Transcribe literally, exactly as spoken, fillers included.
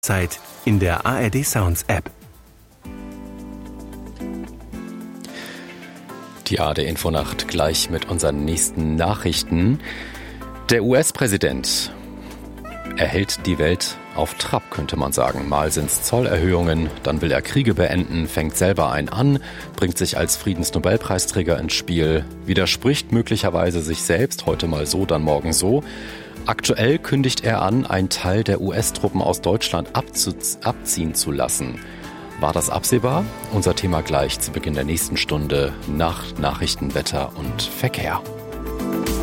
Zeit in der A R D Sounds App. Die A R D Infonacht gleich mit unseren nächsten Nachrichten. Der U S-Präsident erhält die Welt auf Trab, könnte man sagen. Mal sind's Zollerhöhungen, dann will er Kriege beenden, fängt selber einen an, bringt sich als Friedensnobelpreisträger ins Spiel, widerspricht möglicherweise sich selbst, heute mal so, dann morgen so. Aktuell kündigt er an, einen Teil der U S-Truppen aus Deutschland abzu- abziehen zu lassen. War das absehbar? Unser Thema gleich zu Beginn der nächsten Stunde nach Nachrichten, Wetter und Verkehr.